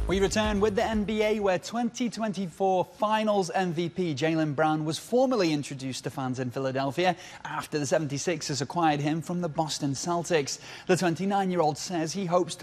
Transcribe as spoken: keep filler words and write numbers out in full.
We return with the N B A, where twenty twenty-four Finals M V P Jaylen Brown was formally introduced to fans in Philadelphia after the seventy-sixers acquired him from the Boston Celtics. The twenty-nine-year-old says he hopes to